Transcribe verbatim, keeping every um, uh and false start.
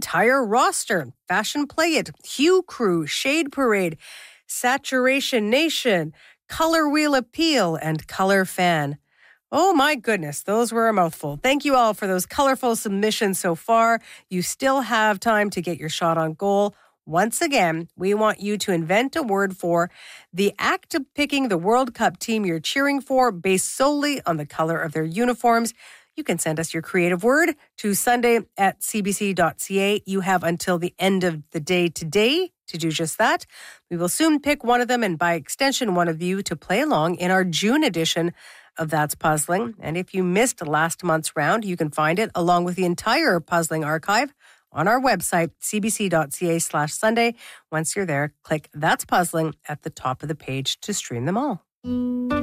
entire roster. Fashion Play It, Hue Crew, Shade Parade, Saturation Nation, Color Wheel Appeal, and Color Fan. Oh my goodness, those were a mouthful. Thank you all for those colorful submissions so far. You still have time to get your shot on goal. Once again, we want you to invent a word for the act of picking the World Cup team you're cheering for based solely on the color of their uniforms. You can send us your creative word to sunday at c b c dot c a. You have until the end of the day today to do just that. We will soon pick one of them and by extension one of you to play along in our June edition of That's Puzzling. And if you missed last month's round, you can find it along with the entire puzzling archive on our website, c b c dot c a slash Sunday. Once you're there, click That's Puzzling at the top of the page to stream them all.